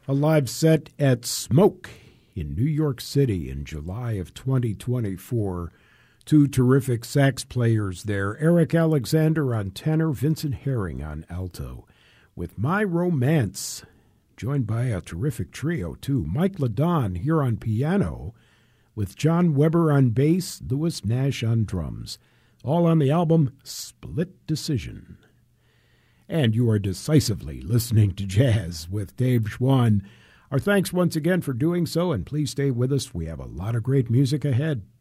A live set at Smoke in New York City in July of 2024. Two terrific sax players there, Eric Alexander on tenor, Vincent Herring on alto, with My Romance, joined by a terrific trio too. Mike LaDon here on piano, with John Weber on bass, Louis Nash on drums, all on the album Split Decision. And you are decisively listening to Jazz with Dave Schwann. Our thanks once again for doing so, and please stay with us. We have a lot of great music ahead.